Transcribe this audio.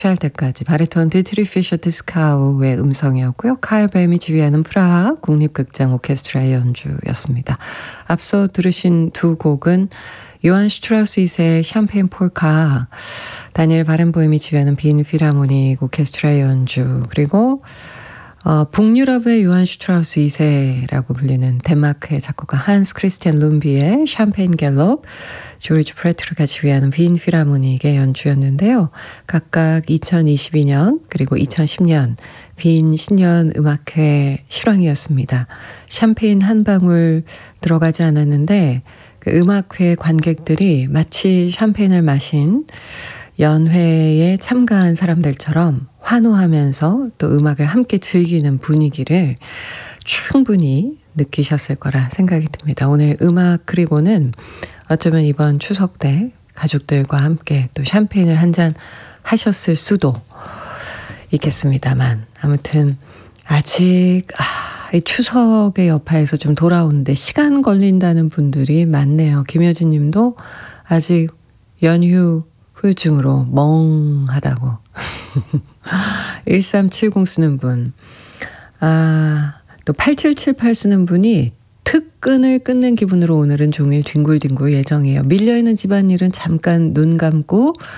취할 때까지 바리톤 디트리 피셔 디스카우의 음성이었고요. 카일 뱀이 지휘하는 프라하 국립극장 오케스트라의 연주였습니다. 앞서 들으신 두 곡은 요한 슈트라우스 2세의 샴페인 폴카, 다니엘 바렌보임이 지휘하는 빈 필하모닉 오케스트라의 연주, 그리고 북유럽의 요한 슈트라우스 2세라고 불리는 덴마크의 작곡가 한스 크리스티안 룸비의 샴페인 갤럽, 조르지 프레트르가 지휘하는 빈 필하모닉의 연주였는데요. 각각 2022년 그리고 2010년 빈 신년 음악회 실황이었습니다. 샴페인 한 방울 들어가지 않았는데 그 음악회 관객들이 마치 샴페인을 마신 연회에 참가한 사람들처럼 환호하면서 또 음악을 함께 즐기는 분위기를 충분히 느끼셨을 거라 생각이 듭니다. 오늘 음악 그리고는 어쩌면 이번 추석 때 가족들과 함께 또 샴페인을 한잔 하셨을 수도 있겠습니다만, 아무튼 아직 이 추석의 여파에서 좀 돌아오는데 시간 걸린다는 분들이 많네요. 김효진 님도 아직 연휴 후유증으로 멍하다고. 1370 쓰는 분. 또 8778 쓰는 분이 특근을 끊는 기분으로 오늘은 종일 뒹굴뒹굴 예정이에요. 밀려있는 집안일은 잠깐 눈 감고